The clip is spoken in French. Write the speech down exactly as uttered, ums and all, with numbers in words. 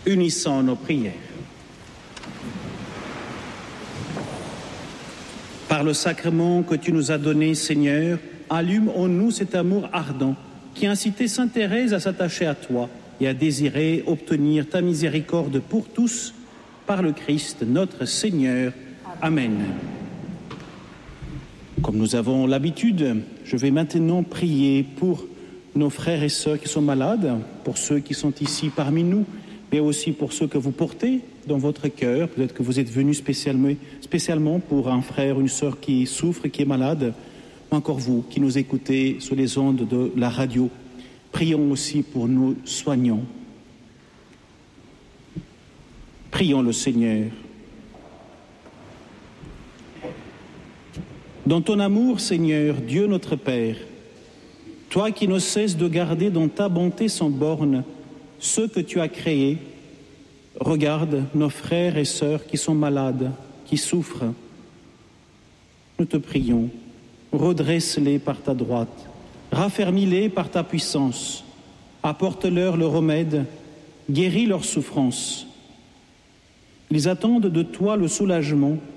Unissons nos prières. Par le sacrement que tu nous as donné, Seigneur, allume en nous cet amour ardent qui a incité sainte Thérèse à s'attacher à toi et à désirer obtenir ta miséricorde pour tous, par le Christ notre Seigneur. Amen. Comme nous avons l'habitude, je vais maintenant prier pour nos frères et sœurs qui sont malades, pour ceux qui sont ici parmi nous, mais aussi pour ceux que vous portez dans votre cœur. Peut-être que vous êtes venus spécialement, spécialement pour un frère ou une sœur qui souffre, qui est malade, ou encore vous qui nous écoutez sur les ondes de la radio. Prions aussi pour nos soignants. Prions le Seigneur. Dans ton amour, Seigneur, Dieu notre Père, toi qui ne cesses de garder dans ta bonté sans borne ceux que tu as créés, regarde nos frères et sœurs qui sont malades, qui souffrent. Nous te prions, redresse-les par ta droite, raffermis-les par ta puissance, apporte-leur le remède, guéris leurs souffrances. Ils attendent de toi le soulagement